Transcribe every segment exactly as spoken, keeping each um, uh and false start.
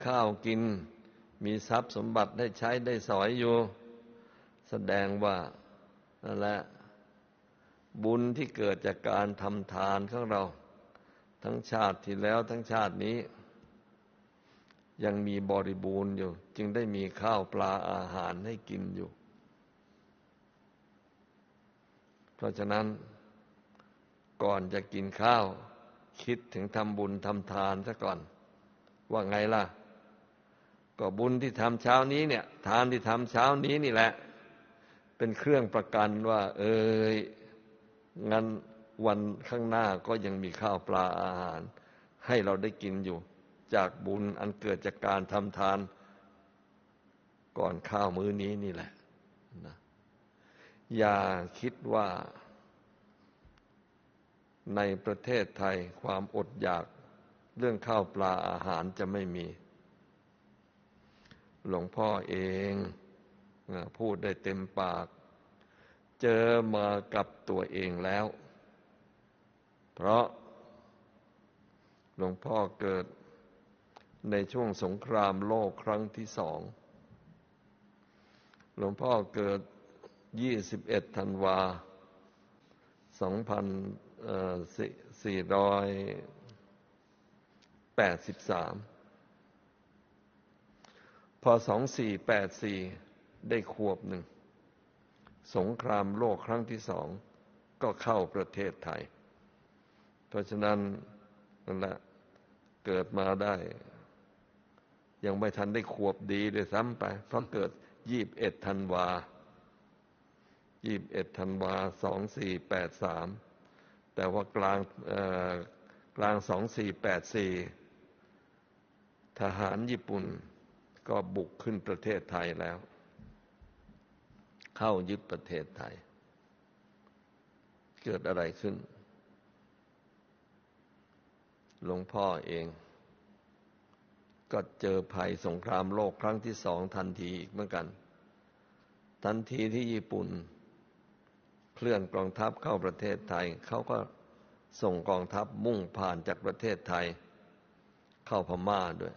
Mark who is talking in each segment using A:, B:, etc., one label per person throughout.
A: ข้าวกินมีทรัพย์สมบัติได้ใช้ได้สอยอยู่แสดงว่านั่นแหละบุญที่เกิดจากการทำทานของเราทั้งชาติที่แล้วทั้งชาตินี้ยังมีบริบูรณ์อยู่จึงได้มีข้าวปลาอาหารให้กินอยู่เพราะฉะนั้นก่อนจะกินข้าวคิดถึงทำบุญทำทานซะก่อนว่าไงล่ะก็บุญที่ทำเช้านี้เนี่ยทานที่ทำเช้านี้นี่แหละเป็นเครื่องประกันว่าเอ้ยงั้นวันข้างหน้าก็ยังมีข้าวปลาอาหารให้เราได้กินอยู่จากบุญอันเกิดจากการทำทานก่อนข้าวมื้อนี้นี่แหละนะอย่าคิดว่าในประเทศไทยความอดอยากเรื่องข้าวปลาอาหารจะไม่มีหลวงพ่อเองพูดได้เต็มปากเจอมากับตัวเองแล้วเพราะหลวงพ่อเกิดในช่วงสงครามโลกครั้งที่สองหลวงพ่อเกิดยี่สิบเอ็ดธันวาสองพันสี่ร้อยแปดสิบสามพอสองสี่แปดสี่ได้ขวบหนึ่งสงครามโลกครั้งที่สองก็เข้าประเทศไทยเพราะฉะนั้นนั่นแหละเกิดมาได้ยังไม่ทันได้ขวบดีเลยซ้ำไปเพราะเกิดยี่สิบเอ็ดธันวายี่สิบเอ็ดธันวาสองสี่แปดสามแต่ว่ากลางกลางสองสี่แปดสี่ทหารญี่ปุ่นก็บุกขึ้นประเทศไทยแล้วเข้ายึดประเทศไทยเกิดอะไรขึ้นหลวงพ่อเองก็เจอภัยสงครามโลกครั้งที่สองทันทีอีกเหมือนกันทันทีที่ญี่ปุ่นเคลื่อนกองทัพเข้าประเทศไทยเขาก็ส่งกองทัพมุ่งผ่านจากประเทศไทยเข้าพม่าด้วย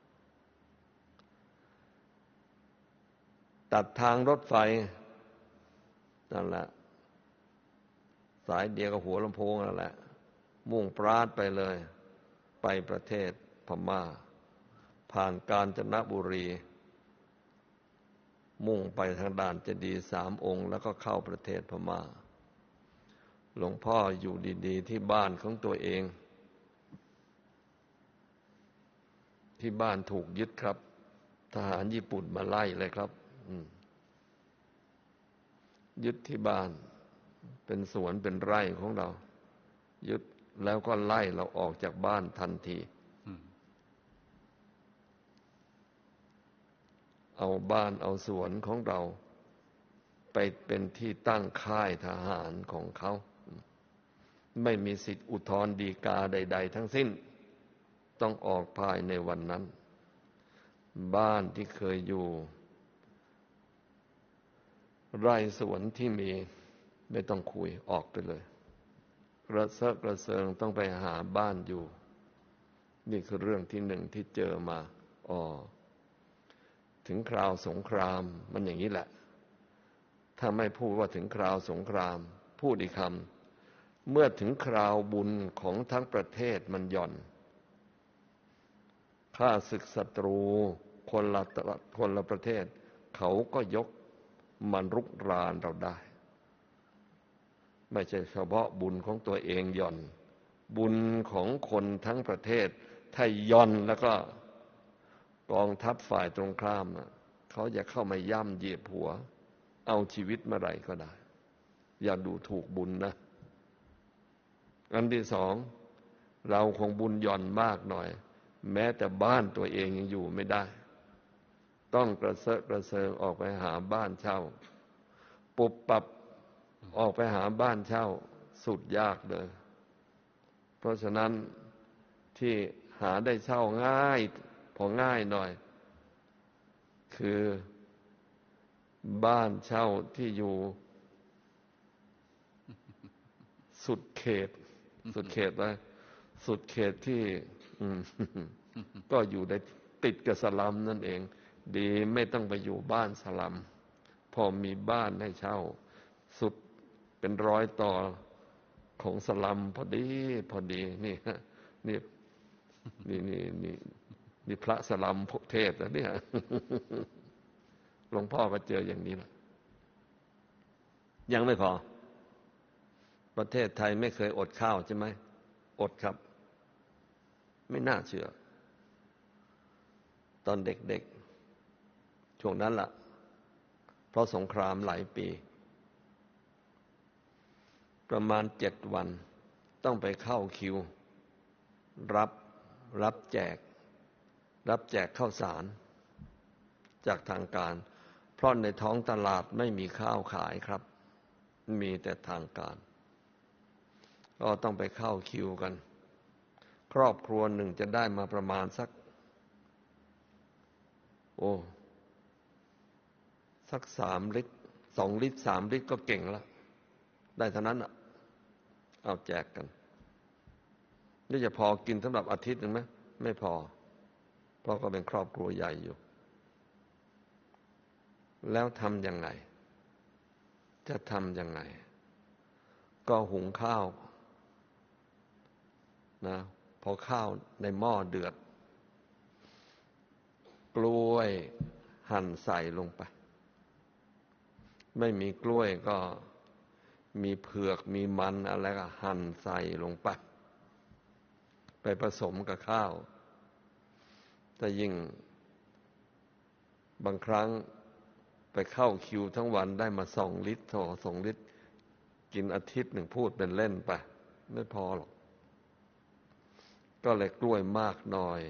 A: ตัดทางรถไฟนั่นแหละสายเดียวกับหัวลำโพงนั่นแหละมุ่งปราดไปเลยไปประเทศพม่าผ่านกาญจนบุรีมุ่งไปทางด่านเจดีย์สามองค์แล้วก็เข้าประเทศพม่าหลวงพ่ออยู่ดีๆที่บ้านของตัวเองที่บ้านถูกยึดครับทหารญี่ปุ่นมาไล่เลยครับยึดที่บ้านเป็นสวนเป็นไร่ของเรายึดแล้วก็ไล่เราออกจากบ้านทันทีเอาบ้านเอาสวนของเราไปเป็นที่ตั้งค่ายทหารของเขาไม่มีสิทธิอุทธรณ์ฎีกาใดๆทั้งสิ้นต้องออกภายในวันนั้นบ้านที่เคยอยู่ไร่สวนที่มีไม่ต้องคุยออกไปเลยกระเซาะกระเซิงต้องไปหาบ้านอยู่นี่คือเรื่องที่หนึ่งที่เจอมาอ๋อถึงคราวสงครามมันอย่างนี้แหละถ้าไม่พูดว่าถึงคราวสงครามพูดอีกคำเมื่อถึงคราวบุญของทั้งประเทศมันหย่อนข้าศึกศัตรูคนละคนละประเทศเขาก็ยกมันรุกรานเราได้ไม่ใช่เฉพาะบุญของตัวเองหย่อนบุญของคนทั้งประเทศถ้าหย่อนแล้วก็กองทัพฝ่ายตรงข้ามเขาจะเข้ามาย่ำเหยียบหัวเอาชีวิตเมื่อไหร่ก็ได้อย่าดูถูกบุญนะอันที่สองเราคงบุญหย่อนมากหน่อยแม้แต่บ้านตัวเองยังอยู่ไม่ได้ต้องกระเซาะกระเซิงออกไปหาบ้านเช่าปุบปับออกไปหาบ้านเช่าสุดยากเลยเพราะฉะนั้นที่หาได้เช่าง่ายพอง่ายหน่อยคือบ้านเช่าที่อยู่สุดเขตสุดเขตเลยสุดเขตที่ก็อยู่ในติดกับสลัมนั่นเองดีไม่ต้องไปอยู่บ้านสลัมพอมีบ้านให้เช่าสุดเป็นร้อยต่อของสลัมพอดีพอดีนี่นี่นี่นี่นี่นี่พระสลัมเทศนะเนี่ยหลวงพ่อก็เจออย่างนี้แหละยังไม่พอประเทศไทยไม่เคยอดข้าวใช่ไหมอดครับไม่น่าเชื่อตอนเด็กๆช่วงนั้นล่ะเพราะสงครามหลายปีประมาณเจ็ดวันต้องไปเข้าคิวรับรับแจกรับแจกข้าวสารจากทางการเพราะในท้องตลาดไม่มีข้าวขายครับมีแต่ทางการก็ต้องไปเข้าคิวกันครอบครัวหนึ่งจะได้มาประมาณสักโอ้สักสามลิตรสองลิตรสามลิตรก็เก่งแล้วได้เท่านั้นอ่ะเอาแจกกันนี่จะพอกินสำหรับอาทิตย์หนึ่งไหมไม่พอเพราะก็เป็นครอบครัวใหญ่อยู่แล้วทำยังไงจะทำยังไงก็หุงข้าวนะพอข้าวในหม้อเดือดกล้วยหั่นใส่ลงไปไม่มีกล้วยก็มีเผือกมีมันอะไรก็หั่นใส่ลงไปไปผสมกับข้าวแต่ยิ่งบางครั้งไปเข้าคิวทั้งวันได้มาสองลิตรโถสองลิตรกินอาทิตย์หนึ่งพูดเป็นเล่นไปไม่พอหรอกก็เลยกล้วยมากหน่อย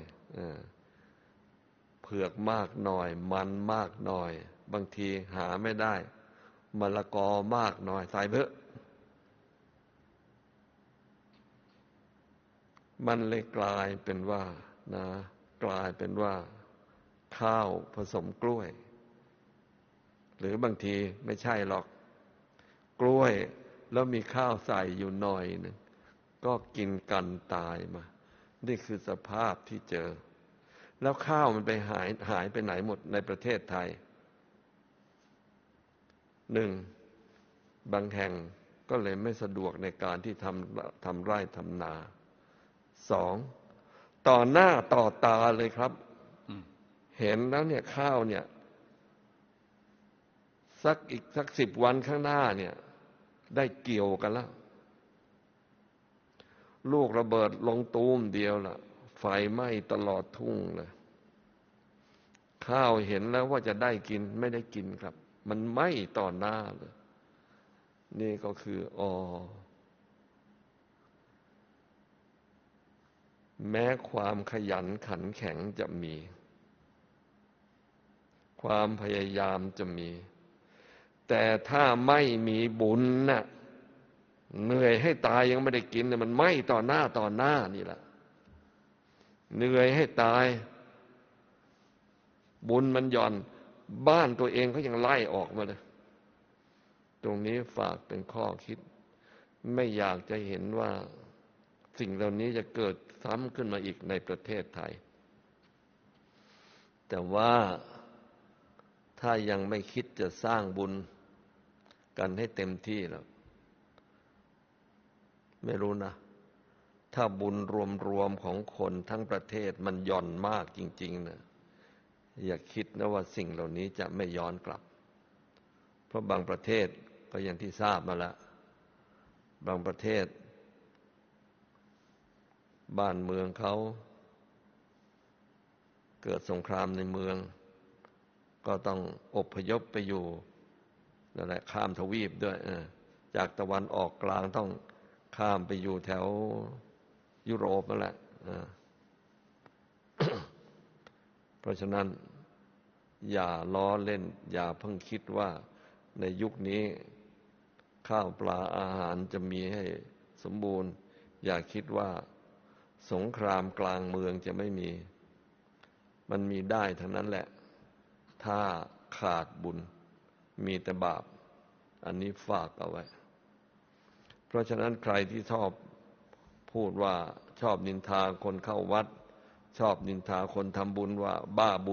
A: เผือกมากหน่อยมันมากหน่อยบางทีหาไม่ได้มะละกอมากหน่อยใส่เถอะมันเลยกลายเป็นว่านะกลายเป็นว่าข้าวผสมกล้วยหรือบางทีไม่ใช่หรอกกล้วยแล้วมีข้าวใส่อยู่หน่อยหนึ่งก็กินกันตายมานี่คือสภาพที่เจอแล้วข้าวมันไปหายหายไปไหนหมดในประเทศไทยหนึ่งบางแห่งก็เลยไม่สะดวกในการที่ทำทำไร่ทำนาสองต่อหน้าต่อตาเลยครับเห็นแล้วเนี่ยข้าวเนี่ยสักอีกสักสิบวันข้างหน้าเนี่ยได้เกี่ยวกันแล้วลูกระเบิดลงตูมเดียวล่ะไฟไหม้ตลอดทุ่งเลยข้าวเห็นแล้วว่าจะได้กินไม่ได้กินครับมันไหม้ต่อหน้าเลยนี่ก็คืออ๋อแม้ความขยันขันแข็งจะมีความพยายามจะมีแต่ถ้าไม่มีบุญน่ะเหนื่อยให้ตายยังไม่ได้กินเนี่ยมันไหม้ต่อหน้าต่อหน้านี่แหละเหนื่อยให้ตายบุญมันหย่อนบ้านตัวเองเขายังไล่ออกมาเลยตรงนี้ฝากเป็นข้อคิดไม่อยากจะเห็นว่าสิ่งเหล่านี้จะเกิดซ้ำขึ้นมาอีกในประเทศไทยแต่ว่าถ้ายังไม่คิดจะสร้างบุญกันให้เต็มที่แล้วไม่รู้นะถ้าบุญรวมๆของคนทั้งประเทศมันหย่อนมากจริงๆนะอย่าคิดนะว่าสิ่งเหล่านี้จะไม่ย้อนกลับเพราะบางประเทศก็อย่างที่ทราบมาแล้วบางประเทศบ้านเมืองเขาเกิดสงครามในเมืองก็ต้องอพยพไปอยู่นั่นแหละข้ามทวีปด้วยจากตะวันออกกลางต้องข้ามไปอยู่แถวยุโรปนั่นแหละเพราะฉะนั้นอย่าล้อเล่นอย่าเพิ่งคิดว่าในยุคนี้ข้าวปลาอาหารจะมีให้สมบูรณ์อย่าคิดว่าสงครามกลางเมืองจะไม่มีมันมีได้ทั้งนั้นแหละถ้าขาดบุญมีแต่บาปอันนี้ฝากเอาไว้เพราะฉะนั้นใครที่ชอบพูดว่าชอบนินทาคนเข้าวัดชอบนินทาคนทำบุญว่าบ้าบุญ